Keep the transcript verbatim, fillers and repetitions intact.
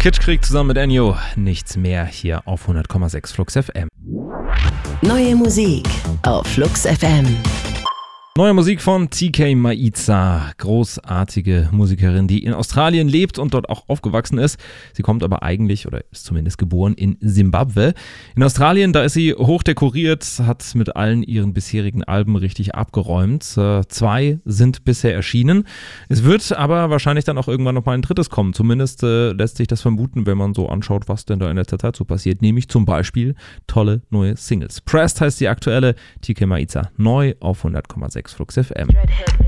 Kitschkrieg zusammen mit Ennio. Nichts mehr hier auf hundert Komma sechs Flux F M. Neue Musik auf Flux F M. Neue Musik von T K Maitza, großartige Musikerin, die in Australien lebt und dort auch aufgewachsen ist. Sie kommt aber eigentlich, oder ist zumindest geboren, in Simbabwe. In Australien, da ist sie hochdekoriert, hat mit allen ihren bisherigen Alben richtig abgeräumt. Äh, zwei sind bisher erschienen. Es wird aber wahrscheinlich dann auch irgendwann nochmal ein drittes kommen. Zumindest äh, lässt sich das vermuten, wenn man so anschaut, was denn da in letzter Zeit so passiert. Nämlich zum Beispiel tolle neue Singles. Pressed heißt die aktuelle, T K Maitza, neu auf hundert Komma sechs Flux F M.